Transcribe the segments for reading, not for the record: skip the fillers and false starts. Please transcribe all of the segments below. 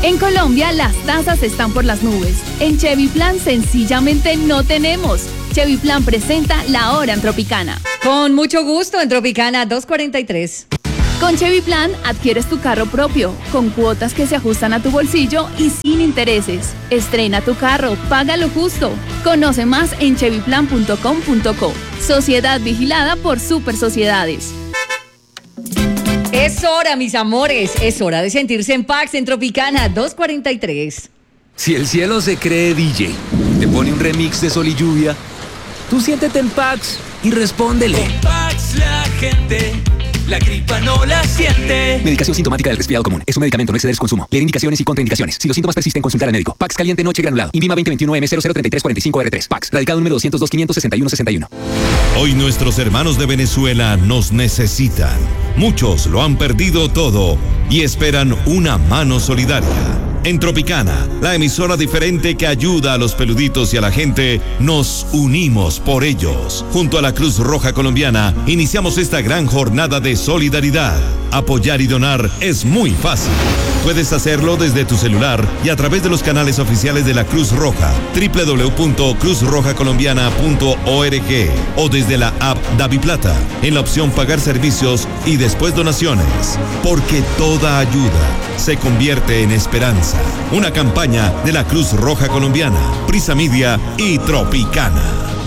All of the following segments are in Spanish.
En Colombia las tasas están por las nubes. En Chevy Plan sencillamente no tenemos. Chevy Plan presenta La Hora en Tropicana. Con mucho gusto en Tropicana 243. Con Chevy Plan adquieres tu carro propio, con cuotas que se ajustan a tu bolsillo y sin intereses. Estrena tu carro, paga lo justo. Conoce más en chevyplan.com.co. Sociedad vigilada por Super Sociedades. Es hora, mis amores, es hora de sentirse en Pax en Tropicana 243. Si el cielo se cree DJ, te pone un remix de Sol y Lluvia, tú siéntete en Pax y respóndele. En Pax la gente, la gripa no la siente. Medicación sintomática del resfriado común. Es un medicamento, no exceder su consumo. Leer indicaciones y contraindicaciones. Si los síntomas persisten, consultar al médico. Pax caliente noche granulado. Invima 2021M003345R3. Pax. Radical número 202-561-61. Hoy nuestros hermanos de Venezuela nos necesitan. Muchos lo han perdido todo y esperan una mano solidaria. En Tropicana, la emisora diferente que ayuda a los peluditos y a la gente, nos unimos por ellos. Junto a la Cruz Roja Colombiana, iniciamos esta gran jornada de solidaridad. Apoyar y donar es muy fácil. Puedes hacerlo desde tu celular y a través de los canales oficiales de la Cruz Roja, www.cruzrojacolombiana.org o desde la app DaviPlata, en la opción Pagar Servicios y después Donaciones. Porque toda ayuda se convierte en esperanza. Una campaña de la Cruz Roja Colombiana, Prisa Media y Tropicana.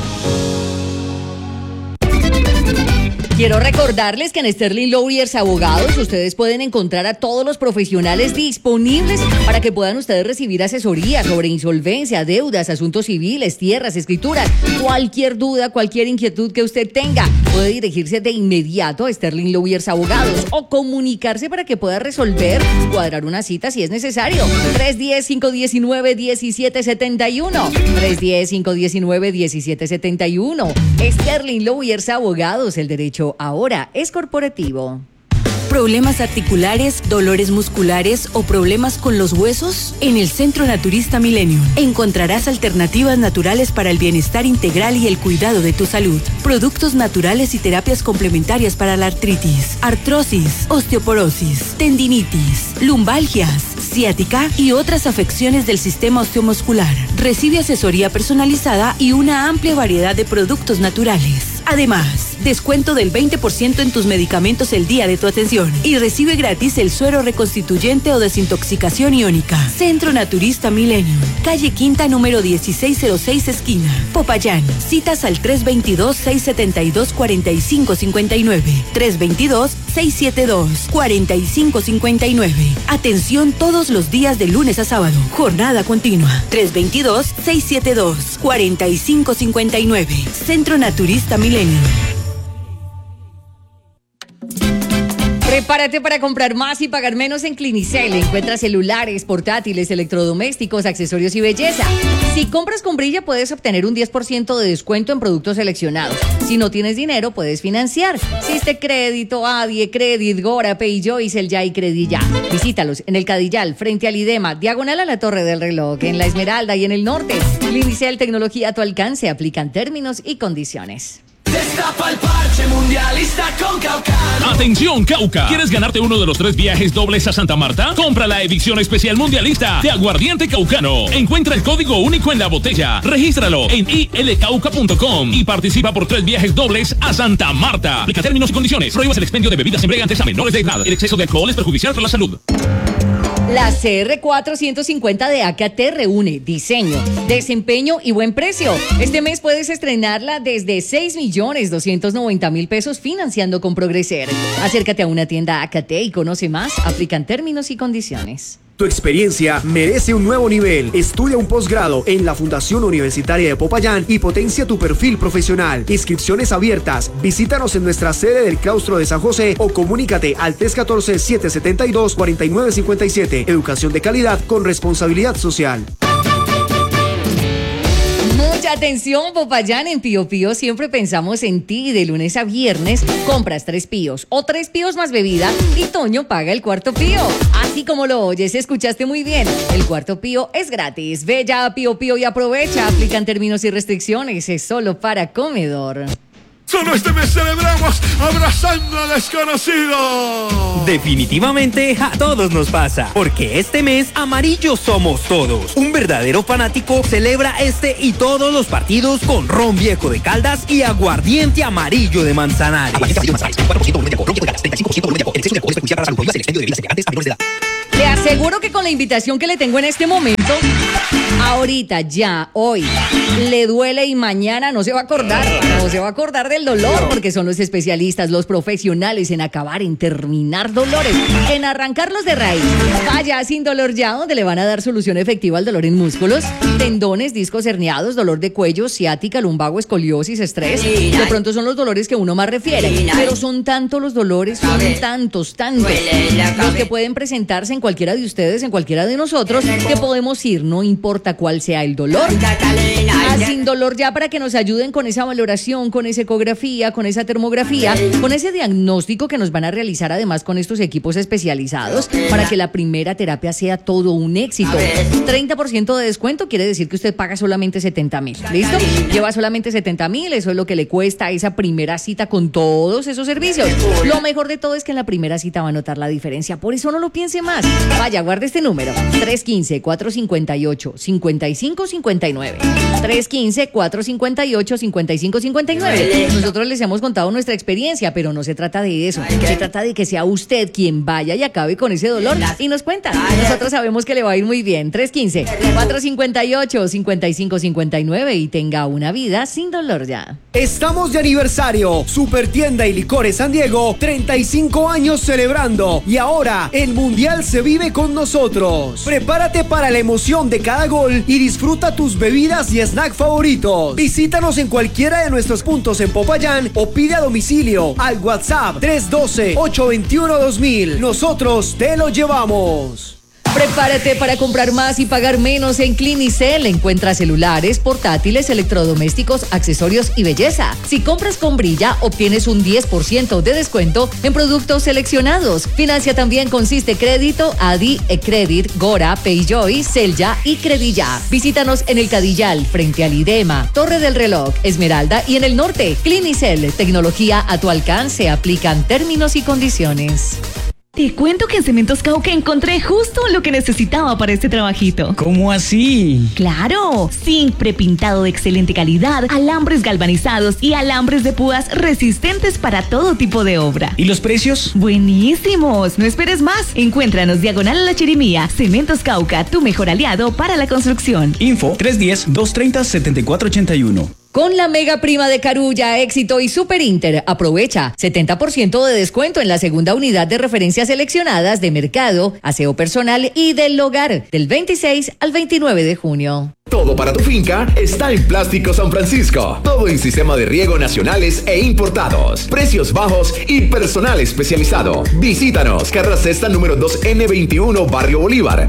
Quiero recordarles que en Sterling Lawyers Abogados ustedes pueden encontrar a todos los profesionales disponibles para que puedan ustedes recibir asesoría sobre insolvencia, deudas, asuntos civiles, tierras, escrituras, cualquier duda, cualquier inquietud que usted tenga. Puede dirigirse de inmediato a Sterling Lawyers Abogados o comunicarse para que pueda resolver, cuadrar una cita si es necesario. 310-519-1771. 310-519-1771. Sterling Lawyers Abogados, el derecho ahora es corporativo. ¿Problemas articulares, dolores musculares o problemas con los huesos? En el Centro Naturista Millennium encontrarás alternativas naturales para el bienestar integral y el cuidado de tu salud. Productos naturales y terapias complementarias para la artritis, artrosis, osteoporosis, tendinitis, lumbalgias, ciática y otras afecciones del sistema osteomuscular. Recibe asesoría personalizada y una amplia variedad de productos naturales. Además, descuento del 20% en tus medicamentos el día de tu atención y recibe gratis el suero reconstituyente o desintoxicación iónica. Centro Naturista Millennium, calle Quinta número 1606 esquina, Popayán. Citas al 322-672-4559. 322-672-4559. Atención todos los días de lunes a sábado. Jornada continua. 322-672-4559. Centro Naturista Millennium. Prepárate para comprar más y pagar menos en Clinicel. Encuentra celulares, portátiles, electrodomésticos, accesorios y belleza. Si compras con Brilla puedes obtener un 10% de descuento en productos seleccionados. Si no tienes dinero puedes financiar. Existe Crédito, Adie, Credit, Gora, Payjoy, el Ya y Credilla. Visítalos en el Cadillal, frente al IDEMA, diagonal a la Torre del Reloj, en la Esmeralda y en el norte. Clinicel, tecnología a tu alcance. Aplican términos y condiciones. Destapa el parche mundialista con Caucano. Atención, Cauca. ¿Quieres ganarte uno de los 3 viajes dobles a Santa Marta? Compra la edición especial mundialista de Aguardiente Caucano. Encuentra el código único en la botella. Regístralo en ilcauca.com y participa por 3 viajes dobles a Santa Marta. Aplica términos y condiciones. Prohíbas el expendio de bebidas embriagantes a menores de edad. El exceso de alcohol es perjudicial para la salud. La CR4 150 de AKT reúne diseño, desempeño y buen precio. Este mes puedes estrenarla desde 6.290.000 pesos financiando con Progreser. Acércate a una tienda AKT y conoce más. Aplican términos y condiciones. Tu experiencia merece un nuevo nivel. Estudia un posgrado en la Fundación Universitaria de Popayán y potencia tu perfil profesional. Inscripciones abiertas. Visítanos en nuestra sede del Claustro de San José o comunícate al 314-772-4957. Educación de calidad con responsabilidad social. Mucha atención, Popayán. En Pío Pío siempre pensamos en ti. De lunes a viernes compras 3 píos o 3 píos más bebida y Toño paga el cuarto pío. Así como lo oyes, escuchaste muy bien. El cuarto pío es gratis. Ve ya a Pío Pío y aprovecha. Aplican términos y restricciones. Es solo para comedor. Solo este mes celebramos abrazando al desconocido. Definitivamente a todos nos pasa, porque este mes amarillos somos todos. Un verdadero fanático celebra este y todos los partidos con ron viejo de Caldas y aguardiente amarillo de Manzanares. Le aseguro que con la invitación que le tengo en este momento, ahorita, ya, hoy, le duele y mañana no se va a acordar del dolor, porque son los especialistas, los profesionales en acabar, en terminar dolores, en arrancarlos de raíz. Vaya Sin Dolor Ya, donde le van a dar solución efectiva al dolor en músculos, tendones, discos herniados, dolor de cuello, ciática, lumbago, escoliosis, estrés. De pronto son los dolores que uno más refiere, pero son tantos los dolores, son tantos, los que pueden presentarse en cualquiera de ustedes, en cualquiera de nosotros, que podemos ir, no importa cuál sea el dolor, a Sin Dolor Ya, para que nos ayuden con esa valoración, con esa ecografía, con esa termografía, con ese diagnóstico que nos van a realizar además con estos equipos especializados, para que la primera terapia sea todo un éxito. 30% de descuento quiere decir que usted paga solamente 70,000. ¿Listo? Lleva solamente 70,000, eso es lo que le cuesta esa primera cita con todos esos servicios. Lo mejor de todo es que en la primera cita va a notar la diferencia, por eso no lo piense más. Vaya, guarde este número: 315-458-5559. 315-458-5559. Nosotros les hemos contado nuestra experiencia, pero no se trata de eso. Se trata de que sea usted quien vaya y acabe con ese dolor y nos cuenta. Nosotros sabemos que le va a ir muy bien. 315-458-5559 y tenga una vida sin dolor ya. Estamos de aniversario. Supertienda y Licores San Diego, 35 años celebrando. Y ahora el Mundial se vive con nosotros. Prepárate para la emoción de cada gol y disfruta tus bebidas y snacks favoritos. Visítanos en cualquiera de nuestros puntos en Popayán o pide a domicilio al WhatsApp 312-821-2000. Nosotros te lo llevamos. Prepárate para comprar más y pagar menos en Clinicel. Encuentra celulares, portátiles, electrodomésticos, accesorios y belleza. Si compras con Brilla, obtienes un 10% de descuento en productos seleccionados. Financia también con Siste Crédito, Adi, Ecredit, Gora, Payjoy, Celya y Credilla. Visítanos en el Cadillal, frente al IDEMA, Torre del Reloj, Esmeralda y en el norte. Clinicel, tecnología a tu alcance. Aplican términos y condiciones. Te cuento que en Cementos Cauca encontré justo lo que necesitaba para este trabajito. ¿Cómo así? ¡Claro! Zinc prepintado de excelente calidad, alambres galvanizados y alambres de púas resistentes para todo tipo de obra. ¿Y los precios? ¡Buenísimos! No esperes más. Encuéntranos diagonal a la Chirimía. Cementos Cauca, tu mejor aliado para la construcción. Info 310-230-7481. Con la mega prima de Carulla, Éxito y Super Inter, aprovecha 70% de descuento en la segunda unidad de referencias seleccionadas de mercado, aseo personal y del hogar, del 26 al 29 de junio. Todo para tu finca está en Plástico San Francisco. Todo en sistema de riego nacionales e importados. Precios bajos y personal especializado. Visítanos, Carrera Sexta número 2N21, Barrio Bolívar,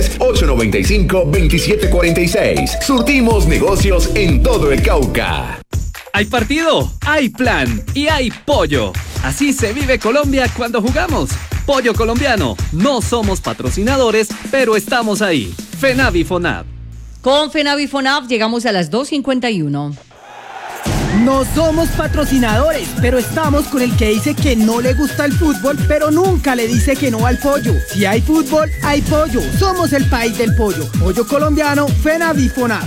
310-895-2746. Surtimos negocios en todo el Cauca. Hay partido, hay plan y hay pollo. Así se vive Colombia cuando jugamos. Pollo colombiano. No somos patrocinadores, pero estamos ahí. FENAVI FONAV. Con FENAVI FONAV llegamos a las 2:51. No somos patrocinadores, pero estamos con el que dice que no le gusta el fútbol, pero nunca le dice que no al pollo. Si hay fútbol, hay pollo. Somos el país del pollo. Pollo colombiano, FENAVI FONAV.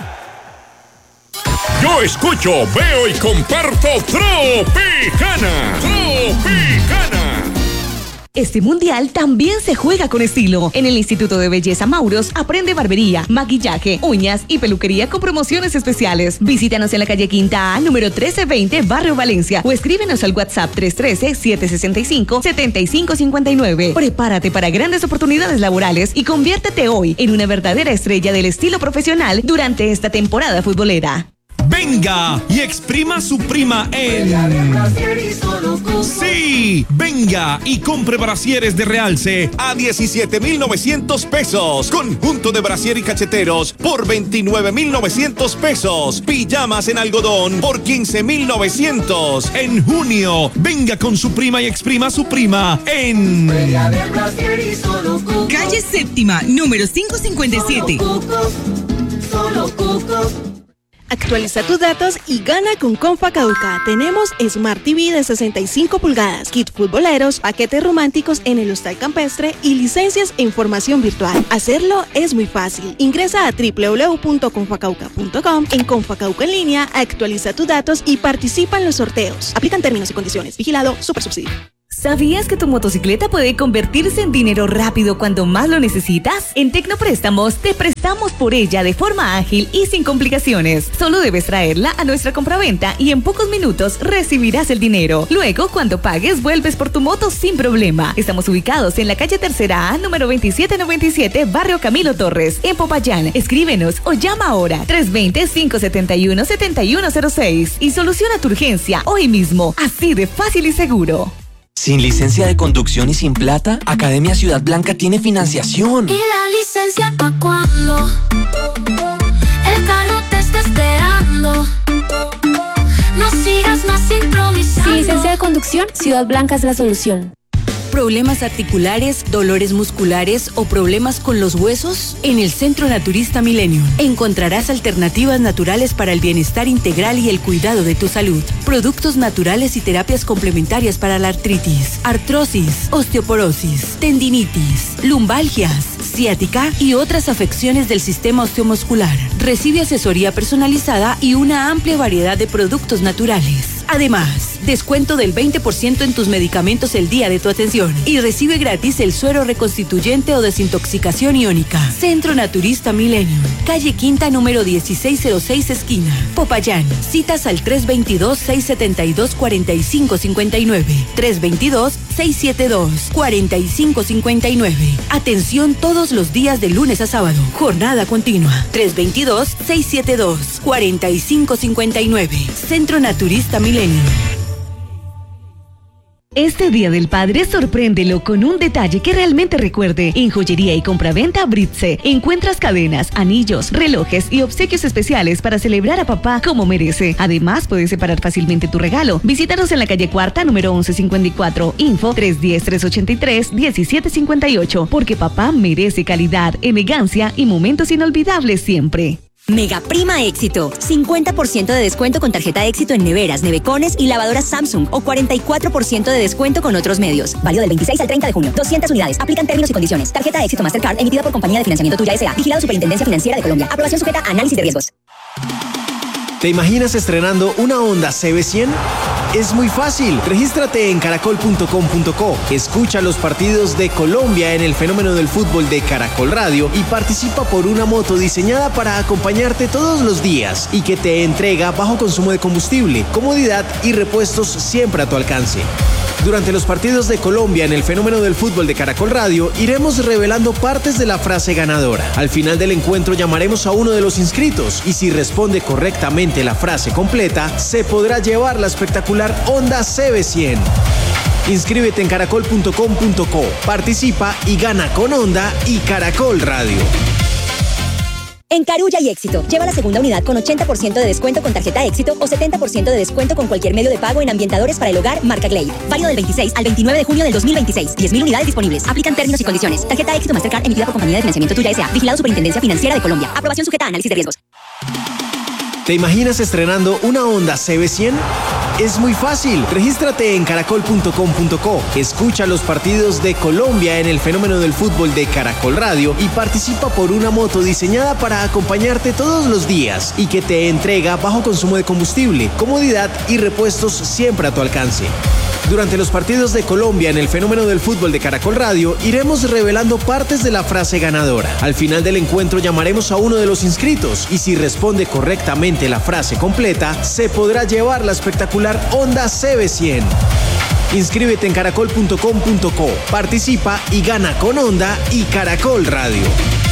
Yo escucho, veo y comparto Tropicana. Tropicana. Este mundial también se juega con estilo. En el Instituto de Belleza Mauros aprende barbería, maquillaje, uñas y peluquería con promociones especiales. Visítanos en la calle Quinta A, número 1320, Barrio Valencia, o escríbenos al WhatsApp 313-765-7559. Prepárate para grandes oportunidades laborales y conviértete hoy en una verdadera estrella del estilo profesional durante esta temporada futbolera. Venga y exprima su prima en... Sí, venga y compre brasieres de realce a 17,900 pesos. Conjunto de brasier y cacheteros por 29,900 pesos. Pijamas en algodón por 15,900. En junio, venga con su prima y exprima su prima en... Calle Séptima, número 557. Solo Cuco. Actualiza tus datos y gana con Confacauca. Tenemos Smart TV de 65 pulgadas, kit futboleros, paquetes románticos en el hostal campestre y licencias en formación virtual. Hacerlo es muy fácil. Ingresa a www.confacauca.com. En Confacauca en línea, actualiza tus datos y participa en los sorteos. Aplican términos y condiciones. Vigilado Supersubsidio. ¿Sabías que tu motocicleta puede convertirse en dinero rápido cuando más lo necesitas? En Tecnopréstamos te prestamos por ella de forma ágil y sin complicaciones. Solo debes traerla a nuestra compraventa y en pocos minutos recibirás el dinero. Luego, cuando pagues, vuelves por tu moto sin problema. Estamos ubicados en la calle Tercera A, número 2797, Barrio Camilo Torres, en Popayán. Escríbenos o llama ahora 320-571-7106 y soluciona tu urgencia hoy mismo, así de fácil y seguro. ¿Sin licencia de conducción y sin plata? Academia Ciudad Blanca tiene financiación. ¿Y la licencia pa' cuándo? El carro te está esperando. No sigas más improvisando. Sin licencia de conducción, Ciudad Blanca es la solución. ¿Problemas articulares, dolores musculares o problemas con los huesos? En el Centro Naturista Millennium encontrarás alternativas naturales para el bienestar integral y el cuidado de tu salud. Productos naturales y terapias complementarias para la artritis, artrosis, osteoporosis, tendinitis, lumbalgias, ciática y otras afecciones del sistema osteomuscular. Recibe asesoría personalizada y una amplia variedad de productos naturales. Además, descuento del 20% en tus medicamentos el día de tu atención y recibe gratis el suero reconstituyente o desintoxicación iónica. Centro Naturista Millennium, calle Quinta número 1606 esquina, Popayán. Citas al 322-672-4559, 322-672-4559. Atención todos los días de lunes a sábado. Jornada continua. 322-672-4559. Centro Naturista Millennium. Este Día del Padre, sorpréndelo con un detalle que realmente recuerde. En Joyería y Compraventa Britse encuentras cadenas, anillos, relojes y obsequios especiales para celebrar a papá como merece. Además, puedes separar fácilmente tu regalo. Visítanos en la calle Cuarta, número 1154. Info 310-383-1758. Porque papá merece calidad, elegancia y momentos inolvidables siempre. Mega Prima Éxito. 50% de descuento con tarjeta Éxito en neveras, nevecones y lavadoras Samsung o 44% de descuento con otros medios. Válido del 26 al 30 de junio. 200 unidades. Aplican términos y condiciones. Tarjeta Éxito Mastercard emitida por Compañía de Financiamiento Tuya S.A. Vigilado Superintendencia Financiera de Colombia. Aprobación sujeta a análisis de riesgos. ¿Te imaginas estrenando una Honda CB100? Es muy fácil. Regístrate en caracol.com.co. Escucha los partidos de Colombia en el fenómeno del fútbol de Caracol Radio y participa por una moto diseñada para acompañarte todos los días y que te entrega bajo consumo de combustible, comodidad y repuestos siempre a tu alcance. Durante los partidos de Colombia en el fenómeno del fútbol de Caracol Radio, iremos revelando partes de la frase ganadora. Al final del encuentro llamaremos a uno de los inscritos y si responde correctamente la frase completa, se podrá llevar la espectacular Honda CB100. Inscríbete en caracol.com.co, participa y gana con Honda y Caracol Radio. En Carulla y Éxito, lleva la segunda unidad con 80% de descuento con tarjeta Éxito o 70% de descuento con cualquier medio de pago en ambientadores para el hogar marca Glade. Válido del 26 al 29 de junio del 2026. 10.000 unidades disponibles. Aplican términos y condiciones. Tarjeta Éxito Mastercard emitida por Compañía de Financiamiento Tuya S.A. Vigilado Superintendencia Financiera de Colombia. Aprobación sujeta a análisis de riesgos. ¿Te imaginas estrenando una Honda CB100? Es muy fácil. Regístrate en caracol.com.co. Escucha los partidos de Colombia en el fenómeno del fútbol de Caracol Radio y participa por una moto diseñada para acompañarte todos los días y que te entrega bajo consumo de combustible, comodidad y repuestos siempre a tu alcance. Durante los partidos de Colombia en el fenómeno del fútbol de Caracol Radio, iremos revelando partes de la frase ganadora. Al final del encuentro llamaremos a uno de los inscritos y si responde correctamente la frase completa, se podrá llevar la espectacular Honda CB100. Inscríbete en caracol.com.co, participa y gana con Honda y Caracol Radio.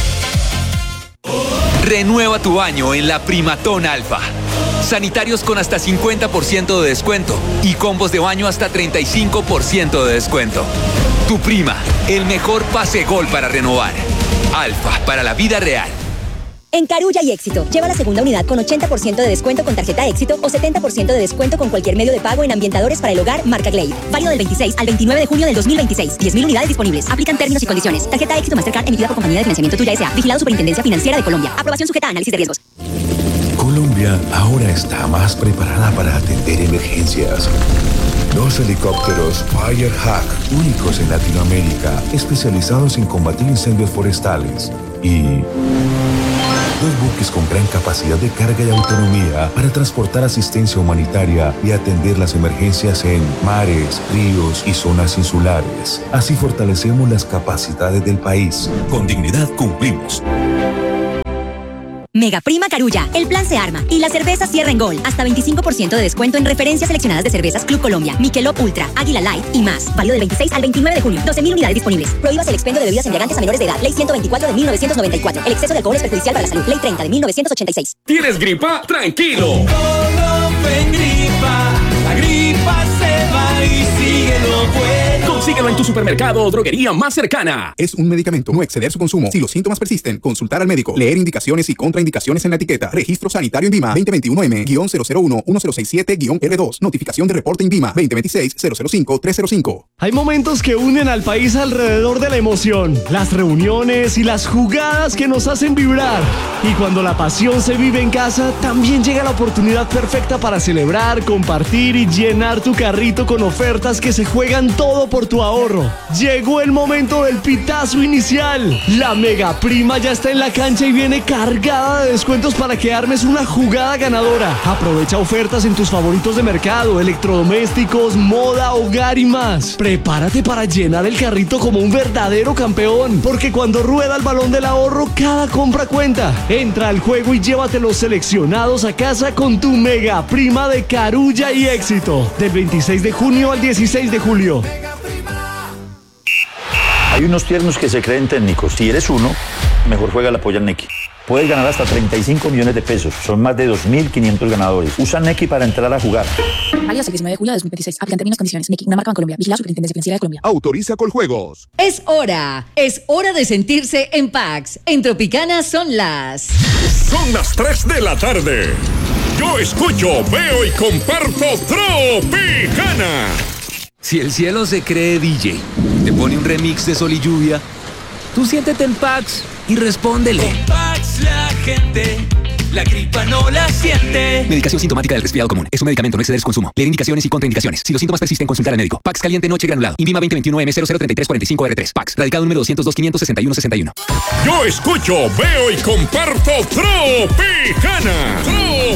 Renueva tu año en la Primatón Alfa. Sanitarios con hasta 50% de descuento y combos de baño hasta 35% de descuento. Tu Prima, el mejor pase gol para renovar. Alfa, para la vida real. En Carulla y Éxito, lleva la segunda unidad con 80% de descuento con tarjeta Éxito o 70% de descuento con cualquier medio de pago en ambientadores para el hogar marca Glade. Válido del 26 al 29 de junio del 2026. 10.000 unidades disponibles. Aplican términos y condiciones. Tarjeta Éxito Mastercard emitida por Compañía de Financiamiento Tuya S.A. Vigilado Superintendencia Financiera de Colombia. Aprobación sujeta a análisis de riesgos. Colombia Colombia ahora está más preparada para atender emergencias. 2 helicópteros Firehawk, únicos en Latinoamérica, especializados en combatir incendios forestales. Y 2 buques con gran capacidad de carga y autonomía para transportar asistencia humanitaria y atender las emergencias en mares, ríos y zonas insulares. Así fortalecemos las capacidades del país. Con dignidad cumplimos. Mega Prima Carulla, el plan se arma y la cerveza cierra en gol. Hasta 25% de descuento en referencias seleccionadas de cervezas Club Colombia, Michelob Ultra, Águila Light y más. Válido del 26 al 29 de junio. 12.000 unidades disponibles. Prohíbas el expendio de bebidas embriagantes a menores de edad. Ley 124 de 1994. El exceso de alcohol es perjudicial para la salud. Ley 30 de 1986. ¿Tienes gripa? Tranquilo. La gripa se va y síguelo bueno. Consíguelo en tu supermercado o droguería más cercana. Es un medicamento, no exceder su consumo. Si los síntomas persisten, consultar al médico. Leer indicaciones y contraindicaciones en la etiqueta. Registro sanitario INVIMA 2021M-001-1067-R2. Notificación de reporte INVIMA 2026-005-305. Hay momentos que unen al país alrededor de la emoción, las reuniones y las jugadas que nos hacen vibrar. Y cuando la pasión se vive en casa, también llega la oportunidad perfecta para celebrar, compartir y llenar tu carrito con ofertas que se juegan todo por tu ahorro. Llegó el momento del pitazo inicial. La Mega Prima ya está en la cancha y viene cargada de descuentos para que armes una jugada ganadora. Aprovecha ofertas en tus favoritos de mercado, electrodomésticos, moda, hogar y más. Prepárate para llenar el carrito como un verdadero campeón, porque cuando rueda el balón del ahorro, cada compra cuenta. Entra al juego y llévate los seleccionados a casa con tu Mega Prima de Carulla y Éxito. Del 26 de junio al 16 de julio. Hay unos tiernos que se creen técnicos. Si eres uno, mejor juega la polla al Nequi. Puedes ganar hasta 35 millones de pesos. Son más de 2.500 ganadores. Usa Nequi para entrar a jugar. Válido el 19 de julio de 2026. Aplican términos y condiciones. Nequi, una marca en Colombia. Vigilado Superintendencia Financiera de Colombia. Autoriza Coljuegos. Es hora de sentirse en Pax. En Tropicana son las 3 de la tarde. Yo escucho, veo y comparto Tropicana. Si el cielo se cree DJ, te pone un remix de Sol y Lluvia, tú siéntete en Pax y respóndele. Con Pax la gente, la gripa no la siente. Medicación sintomática del resfriado común. Es un medicamento, no exceder su consumo. Leer indicaciones y contraindicaciones. Si los síntomas persisten, consultar al médico. Pax caliente noche granulado. INVIMA 2021M003345R3. Pax. Radicado número 202-561-61. Yo escucho, veo y comparto Tropicana.